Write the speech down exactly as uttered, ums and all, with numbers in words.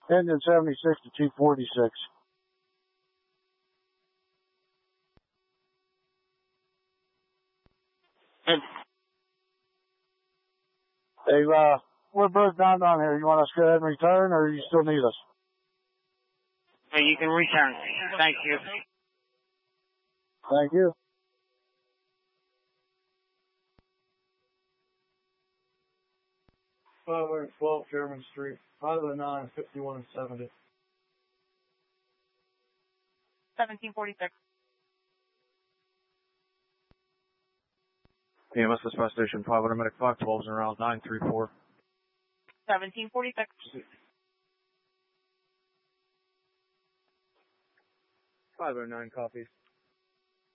Engine seventy-six to two forty-six. And Hey, uh, we're both down down here. You want us to go ahead and return, or you still need us? so you can return. Thank you. Thank you. five twelve German Street, five oh nine, fifty-one, and seventy. seventeen forty-six. E M S Dispatch Station five hundred Medic five twelve is around nine three four. seventeen forty-six. five oh nine copies.